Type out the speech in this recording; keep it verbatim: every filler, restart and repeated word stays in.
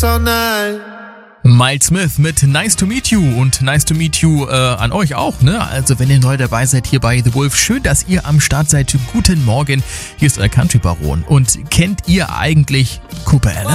Miles Smith mit Nice to Meet You und Nice to Meet You äh, an euch auch, ne? Also wenn ihr neu dabei seid hier bei The Wolf, schön, dass ihr am Start seid. Guten Morgen, hier ist euer Country Baron. Und kennt ihr eigentlich Cooper Allen?